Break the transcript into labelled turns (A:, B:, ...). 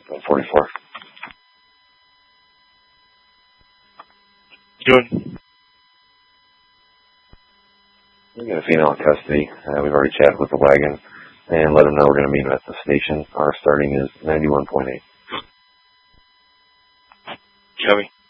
A: 44.
B: Doing?
A: We got a female in custody. We've already chatted with the wagon and let them know we're going to meet them at the station. Our starting is 91.8.
B: Copy.